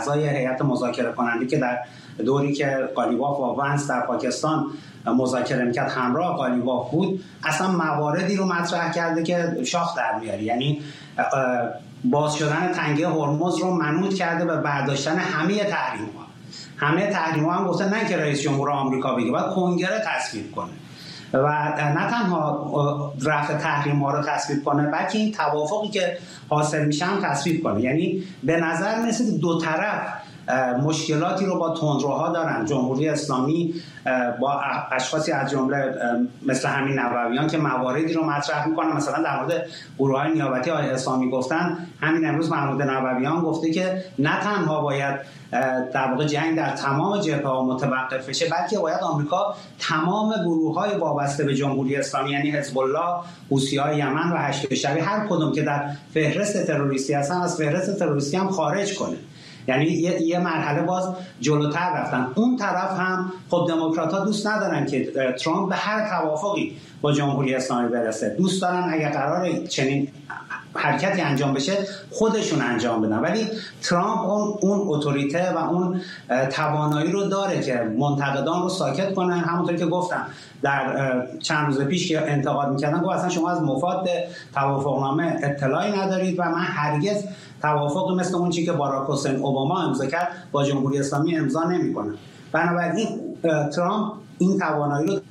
اعضای هیئت مذاکره کننده که در دوری که قالیباف و ونس در پاکستان مذاکره میکرد همراه قالیباف بود، اصلا مواردی رو مطرح کرده که شاخ در میاری. یعنی باز شدن تنگه هرمز رو منوط کرده به برداشتن همه تحریم ها هم گفته نه که رئیس جمهور آمریکا بگه، باید کنگره تصویب کنه و نه تنها رفع تحریم ها رو تصویب کنه، بلکه این توافقی که حاصل میشه هم تصویب کنه. یعنی به نظر مثل دو طرف مشکلاتی رو با تندروها دارن. جمهوری اسلامی با اشخاصی از جمله مثل همین نوویان که مواردی رو مطرح میکنن، مثلا در مورد گروه‌های نیابتی آقای اسلامی گفتن، همین امروز محمود نوویان گفته که نه تنها باید در واقع جنگ در تمام جبهه‌ها متوقف بشه، بلکه باید آمریکا تمام گروه‌های وابسته به جمهوری اسلامی، یعنی حزب الله، حوثی‌های یمن و هشت شبی، هر کدوم که در فهرست تروریستی هستن از فهرست تروریستی هم خارج کنه. یعنی یه مرحله باز جلوتر رفتن. اون طرف هم خب دموکرات‌ها دوست ندارن که ترامپ به هر توافقی با جمهوری اسلامی برسه، دوست دارن اگر قراره چنین حرکتی انجام بشه خودشون انجام بدن. ولی ترامپ اون اتوریته و اون توانایی رو داره که منتقدان رو ساکت کنه. همونطوری که گفتم در چند روز پیش که انتقاد می‌کردن، گفت اصلا شما از مفاد توافقنامه اطلاعی ندارید و من هرگز توافقی مثل اون چیزی که باراک حسین اوباما امضا کرد با جمهوری اسلامی امضا نمی‌کنه. بنابراین ترامپ این توانایی رو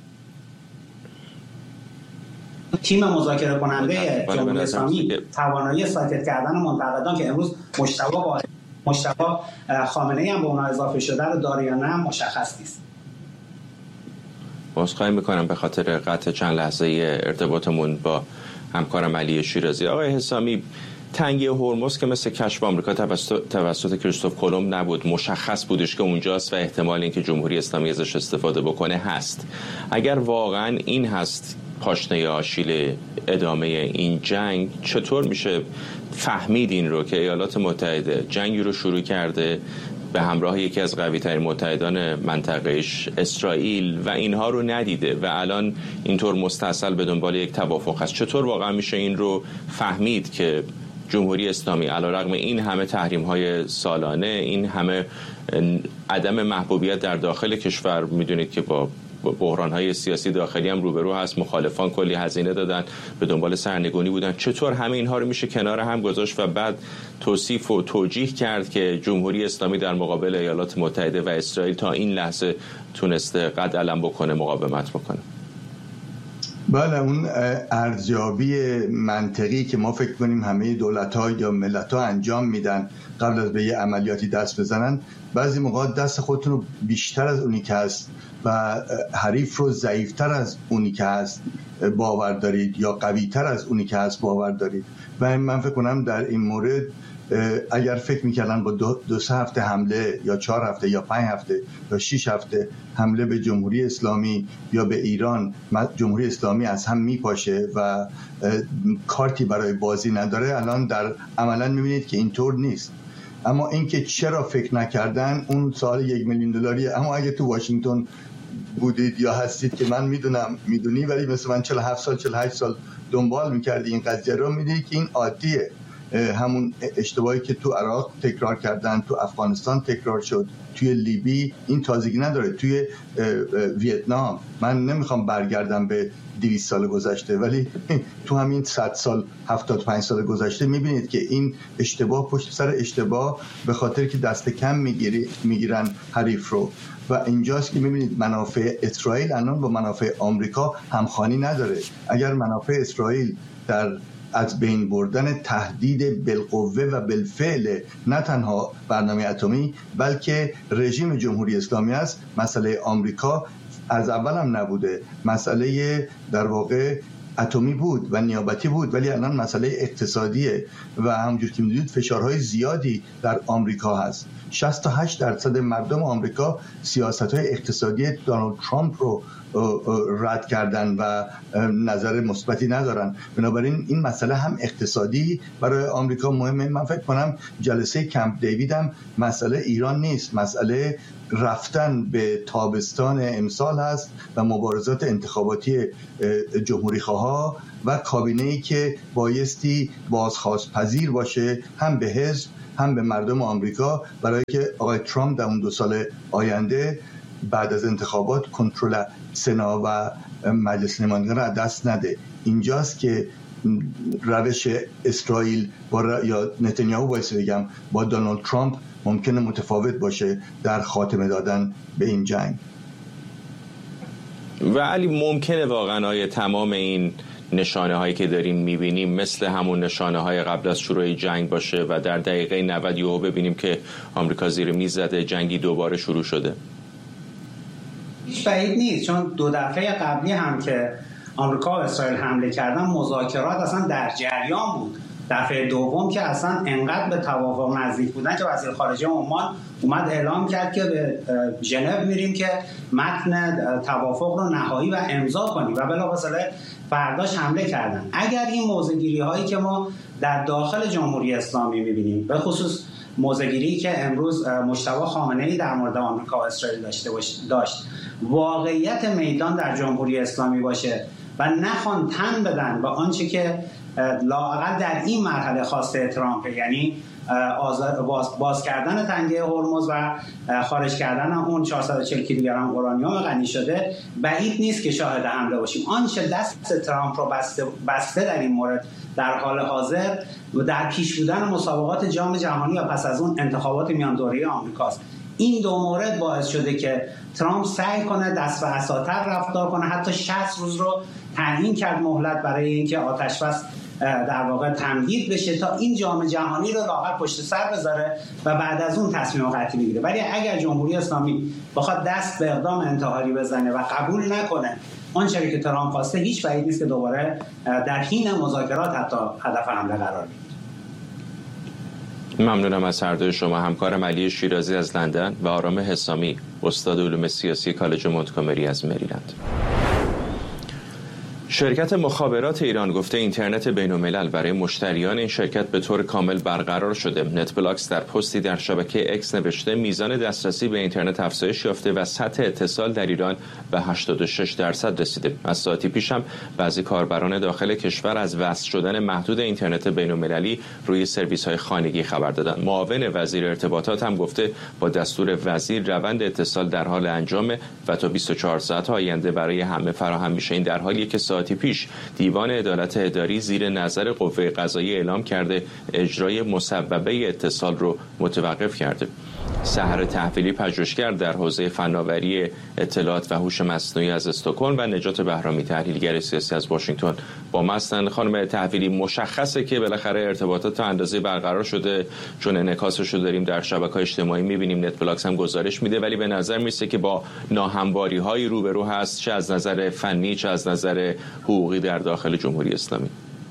تیم مذاکره کننده جمهوری اسلامی توانایی ساکت کردن منتقدان که امروز مجتبی خامنه‌ای هم به اونها اضافه شده رو داره یا نه مشخص نیست. بازخواهی میکنم به خاطر قطع چند لحظه ارتباطمون با همکارم علی شیرازی. آقای حسامی، تنگه هرمز که مثل کشف آمریکا توسط کریستوف کلمب نبود، مشخص بودش که اونجاست و احتمال اینکه جمهوری اسلامی ازش استفاده بکنه هست. اگر واقعا این هست پاشنه آشیل ادامه این جنگ، چطور میشه فهمید این رو که ایالات متحده جنگی رو شروع کرده به همراه یکی از قوی ترین متحدان منطقهش اسرائیل و اینها رو ندیده و الان اینطور مستصل به دنبال یک توافق هست؟ چطور واقعا میشه این رو فهمید که جمهوری اسلامی علیرغم این همه تحریم‌های سالانه، این همه عدم محبوبیت در داخل کشور، میدونید که با بحران‌های سیاسی داخلی هم روبرو هست، مخالفان کلی هزینه دادن، به دنبال سرنگونی بودن، چطور همه اینها رو میشه کنار هم گذاشت و بعد توصیف و توجیه کرد که جمهوری اسلامی در مقابل ایالات متحده و اسرائیل تا این لحظه تونسته قد علم بکنه، مقاومت بکنه؟ بله، اون ارزیابی منطقی که ما فکر کنیم همه دولت‌ها یا ملت‌ها انجام میدن قبل از به یه عملیاتی دست بزنن، بعضی موقع دست خودتون رو بیشتر از اونی که هست و حریف رو ضعیفتر از اونی که هست باور دارید یا قوی‌تر از اونی که هست باور دارید. و من فکر کنم در این مورد اگر فکر میکردن با 2-3 هفته حمله یا 4 هفته یا 5 هفته یا 6 هفته حمله به جمهوری اسلامی یا به ایران، جمهوری اسلامی از هم میپاشه و کارتی برای بازی نداره، الان در عملا میبینید که اینطور نیست. اما اینکه چرا فکر نکردن، اون سوال $1,000,000. اما اگه تو واشنگتن بودید یا هستید که من میدونی، ولی مثل من 47 سال 48 سال دنبال میکردی این قضیه رو، میدونی که این عادیه. همون اشتباهی که تو عراق تکرار کردن، تو افغانستان تکرار شد، توی لیبی این تازگی نداره، توی ویتنام. من نمیخوام برگردم به 200 سال گذشته، ولی تو همین 100 سال 75 سال گذشته میبینید که این اشتباه پشت سر اشتباه به خاطر که دست کم میگیرن حریف رو. و اینجاست که میبینید منافع اسرائیل الان با منافع آمریکا همخوانی نداره. اگر منافع اسرائیل در از بین بردن تهدید بالقوه و بالفعل نه تنها برنامه اتمی بلکه رژیم جمهوری اسلامی است، مسئله آمریکا از اول هم نبوده، مسئله در واقع اتمی بود و نیابتی بود، ولی الان مسئله اقتصادیه و همونجور که می‌دونید فشارهای زیادی در آمریکا هست. 68% مردم آمریکا سیاست‌های اقتصادی دونالد ترامپ رو رد کردن و نظر مثبتی ندارن. بنابراین این مسئله هم اقتصادی برای آمریکا مهمه. من فکر کنم جلسه کمپ دیوید هم مسئله ایران نیست، مسئله رفتن به تابستان امسال هست و مبارزات انتخاباتی جمهوری خواها و کابینه‌ای که بایستی بازخواست پذیر باشه هم به حزب هم به مردم آمریکا، برای که آقای ترامپ در اون 2 سال آینده بعد از انتخابات کنترل سنا و مجلس نمایندگان را دست نده. اینجاست که روش اسرائیل یا نتانیاهو باید بگم با دونالد ترامپ ممکنه متفاوت باشه در خاتمه دادن به این جنگ. و علی ممکنه واقعا تمام این نشانه هایی که داریم میبینیم مثل همون نشانه های قبل از شروع جنگ باشه و در دقیقه 90 یهو ببینیم که آمریکا زیر میز زده، جنگی دوباره شروع شده؟ هیچ بعید نیست، چون 2 دفعه قبلی هم که آمریکا و اسرائیل حمله کردن مذاکرات اصلا در جریان بود. دفعه دوم که اصلا انقدر به توافق نزدیک بودن که وزیر خارجه عمان اومد اعلام کرد که به ژنو میریم که متن توافق رو نهایی و امضا کنیم و بلافاصله فرداش حمله کردن. اگر این موضع‌گیری هایی که ما در داخل جمهوری اسلامی میبینیم، به خصوص موضع‌گیری که امروز مجتبی خامنه‌ای در مورد آمریکا و اسرائیل داشت واقعیت میدان در جمهوری اسلامی باشه و نخوان تن بدن به آنچه که لااقل در این مرحله خواسته ترامپ، یعنی باز کردن تنگه هرمز و خارج کردن اون 440 کیلوگرم اورانیوم غنی شده، بعید نیست که شاهد حمله باشیم. آنچه دست ترامپ رو بسته در این مورد در حال حاضر و در پیش بودن مسابقات جام جهانی و پس از اون انتخابات میان دوره‌ای آمریکاست. این 2 مورد باعث شده که ترامپ سعی کنه دست و عصاتر رفتار کنه، حتی 60 روز رو تعیین کرد مهلت برای اینکه آتش‌بس در واقع تمدید بشه تا این جام جهانی رو لااقل پشت سر بذاره و بعد از اون تصمیم قطعی بگیره. ولی اگر جمهوری اسلامی بخواد دست به اقدام انتحاری بزنه و قبول نکنه آنچه که ترامپ خواسته، هیچ بعید نیست که دوباره در حین مذاکرات حتی هدف حمله قرار بگیره. ممنونم از هر دوی شما. همکارم علی شیرازی از لندن و آرام حسامی، استاد علوم سیاسی کالج مونتگومری از مریلند. شرکت مخابرات ایران گفته اینترنت بین‌الملل برای مشتریان این شرکت به طور کامل برقرار شده. نت بلاکس در پستی در شبکه اکس نوشته میزان دسترسی به اینترنت افزایش یافته و سطح اتصال در ایران به 86% رسیده. از ساعتی پیش هم بعضی کاربران داخل کشور از وصل شدن محدود اینترنت بین‌المللی روی سرویس‌های خانگی خبر دادند. معاون وزیر ارتباطات هم گفته با دستور وزیر روند اتصال در حال انجامه و تا 24 ساعت آینده برای همه فراهم میشه. این در حالیه که ساعتی پیش دیوان عدالت اداری زیر نظر قوه قضاییه اعلام کرده اجرای مسببه اتصال رو متوقف کرده. سحر تحویلی پژوهشگر در حوزه فناوری اطلاعات و هوش مصنوعی از استکهلم و نجات بهرامی تحلیلگر سیاسی از واشنگتن با ما هستند. خانم تحویلی، مشخصه که بالاخره ارتباطات تا اندازه برقرار شده، چون انعکاسش رو داریم در شبکه‌های اجتماعی می‌بینیم، نت بلاکس هم گزارش میده، ولی به نظر میرسه که با ناهمواری‌های روبرو هست، چه از نظر فنی چه از نظر حقوقی در داخل جمهوری اسلامی.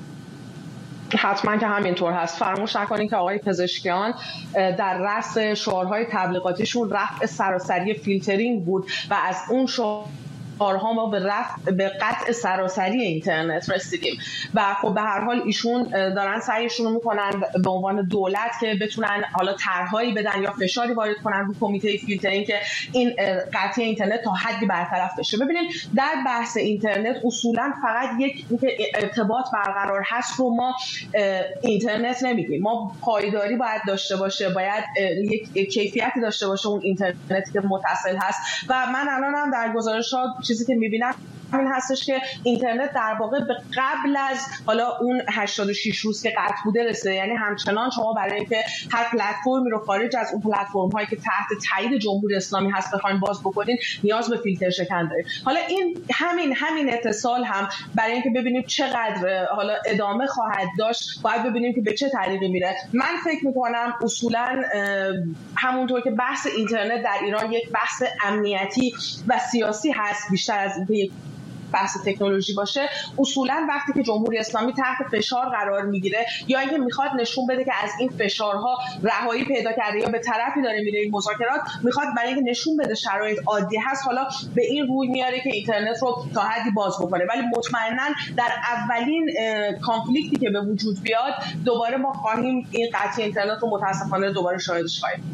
حتما که همینطور هست. فراموش نکنید که آقای پزشکیان در رأس شعارهای تبلیغاتیشون رفع سراسری فیلترینگ بود و از اون شعارها ما به قطع سراسری اینترنت رسیدیم و خب به هر حال ایشون دارن سعیشون رو میکنن به عنوان دولت که بتونن حالا طرحهایی بدن یا فشاری وارد کنن رو کمیته فیلترینگ که این قطعی اینترنت تا حدی برطرف بشه. ببینید در بحث اینترنت اصولا فقط یک ارتباط برقرار هست رو ما اینترنت نمیگیم. ما پایداری باید داشته باشه، باید یک کیفیتی داشته باشه اون اینترنتی که متصل هست و من الانم در گزارشات چیزی که میبینم این هستش که اینترنت در واقع به قبل از حالا اون 86 روز که قطع بوده رسیده. یعنی همچنان شما برای اینکه هر پلتفرمی رو خارج از اون پلتفرم هایی که تحت تایید جمهوری اسلامی هست بخواید باز بکنین نیاز به فیلتر شکن دارید. حالا این همین اتصال هم برای اینکه ببینیم چقدر حالا ادامه خواهد داشت باید ببینیم که به چه طریقی میره. من فکر میکنم اصولا همونطور که بحث اینترنت در ایران یک بحث امنیتی و سیاسی هست بیشتر از اینکه بحث تکنولوژی باشه، اصولا وقتی که جمهوری اسلامی تحت فشار قرار میگیره یا اینکه میخواد نشون بده که از این فشارها رهایی پیدا کرده یا به طرفی داره میره این مذاکرات، میخواد برای اینکه نشون بده شرایط عادی هست حالا به این روی میاره که اینترنت رو تا حدی باز بکنه. ولی مطمئنا در اولین کانفلیکتی که به وجود بیاد دوباره ما خواهیم این قطع اینترنت رو متاسفانه دوباره شاهدش خواهیم.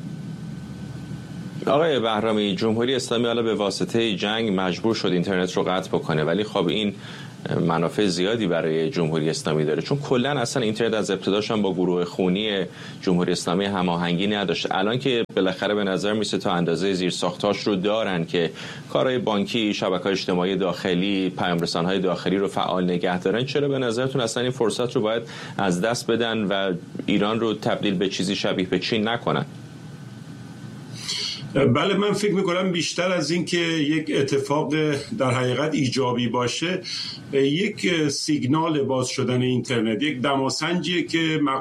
آقای بهرامی، جمهوری اسلامی حالا به واسطه جنگ مجبور شد اینترنت رو قطع بکنه، ولی خب این منافع زیادی برای جمهوری اسلامی داره، چون کلا اصلا اینترنت از ابتداش هم با گروه خونی جمهوری اسلامی هماهنگی نداشت. الان که بالاخره به نظر میسه تا اندازه زیرساختاش رو دارن که کارهای بانکی، شبکه‌های اجتماعی داخلی، پیام‌رسان‌های داخلی رو فعال نگه دارن، چرا به نظرتون اصلا این فرصت رو باید از دست بدن و ایران رو تبدیل به چیزی شبیه به چین نکنن؟ بله، من فکر میکنم بیشتر از این که یک اتفاق در حقیقت ایجابی باشه، یک سیگنال باز شدن اینترنت، یک دماسنجیه که